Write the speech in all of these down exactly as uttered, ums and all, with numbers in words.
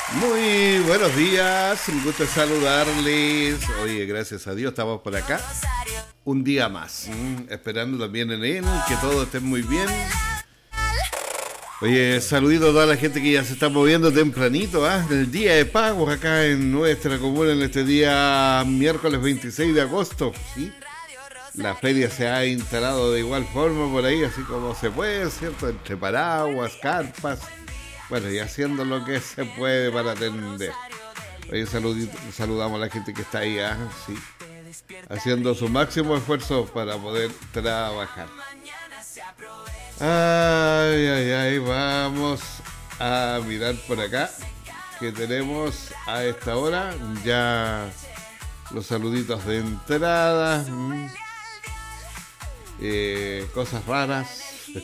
Muy buenos días, un gusto saludarles. Oye, gracias a Dios estamos por acá. Un día más, mm, esperando también en él, que todos estén muy bien. Oye, saludito a toda la gente que ya se está moviendo tempranito, ¿ah? ¿eh? El día de pagos acá en nuestra comuna, en este día miércoles veintiséis de agosto, ¿sí? La feria se ha instalado de igual forma por ahí, así como se puede, ¿cierto? Entre paraguas, carpas, bueno, y haciendo lo que se puede para atender. Oye, saludito, saludamos a la gente que está ahí, ¿ah? ¿eh? Sí, haciendo su máximo esfuerzo para poder trabajar. Ay, ay, ay, vamos a mirar por acá que tenemos a esta hora ya los saluditos de entrada, mm, eh, cosas raras,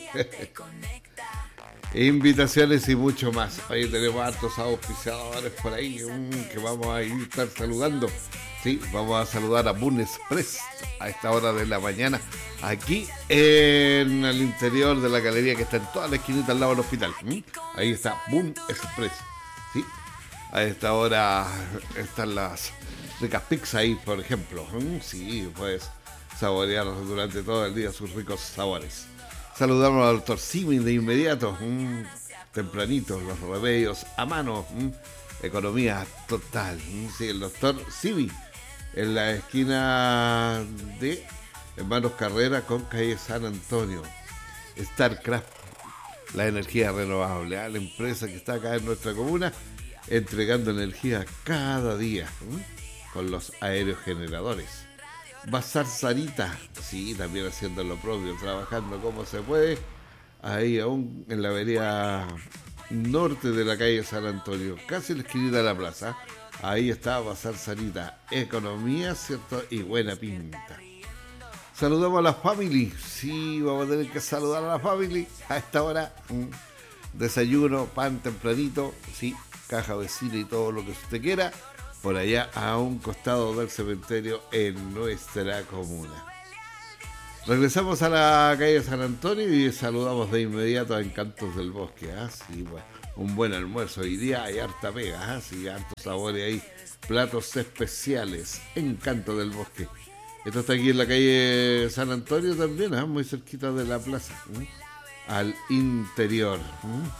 invitaciones y mucho más. Ahí tenemos hartos auspiciadores por ahí mm, que vamos a ir a estar saludando. Sí, vamos a saludar a Boom Express a esta hora de la mañana, aquí en el interior de la galería que está en toda la esquinita al lado del hospital. ¿Mm? Ahí está Boom Express. ¿Sí? A esta hora están las ricas pizzas ahí, por ejemplo. ¿Mm? Sí, puedes saborear durante todo el día sus ricos sabores. Saludamos al doctor Simi de inmediato. ¿Mm? Tempranito, los remedios a mano. ¿Mm? Economía total. ¿Mm? Sí, el doctor Simi, en la esquina de Hermanos Carrera con calle San Antonio. StarCraft, la energía renovable, ¿eh? La empresa que está acá en nuestra comuna, entregando energía cada día, ¿eh? Con los aerogeneradores. Bazar Sarita, sí, también haciendo lo propio, trabajando como se puede, ahí aún en la avenida norte de la calle San Antonio, casi en la esquina de la plaza. Ahí está Bazar Sarita, economía, ¿cierto? Y buena pinta. Saludamos a la family, sí, vamos a tener que saludar a la family a esta hora. Mm. Desayuno, pan tempranito, sí, caja vecina y todo lo que usted quiera, por allá a un costado del cementerio en nuestra comuna. Regresamos a la calle San Antonio y saludamos de inmediato a Encantos del Bosque. ¿Ah? Sí, bueno, un buen almuerzo hoy día, hay harta pega, ¿ah? Sí, hartos sabores ahí, platos especiales, Encantos del Bosque. Esto está aquí en la calle San Antonio también, ¿ah? Muy cerquita de la plaza, ¿eh? Al interior. ¿eh?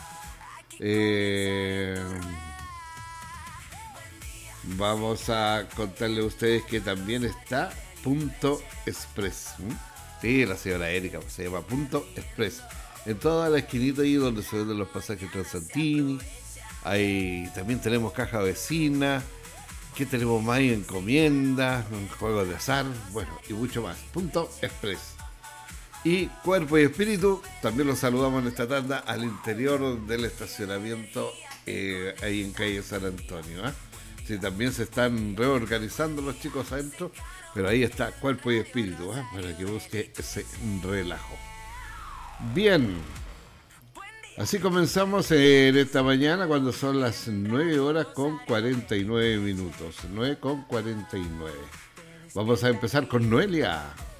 Eh, vamos a contarle a ustedes que también está Punto Express. ¿eh? Sí, la señora Erika, pues, se llama Punto Express. En toda la esquinita ahí donde se venden los pasajes Transantini. Ahí también tenemos caja vecina. ¿Qué tenemos más? Encomiendas, juegos de azar, bueno, y mucho más. Punto Express. Y Cuerpo y Espíritu, también los saludamos en esta tanda al interior del estacionamiento, eh, ahí en calle San Antonio. ¿eh? Sí, también se están reorganizando los chicos adentro, pero ahí está Cuerpo y Espíritu, ¿eh? Para que busque ese relajo. Bien. Así comenzamos en esta mañana cuando son las nueve horas con cuarenta y nueve minutos. nueve con cuarenta y nueve. Vamos a empezar con Noelia.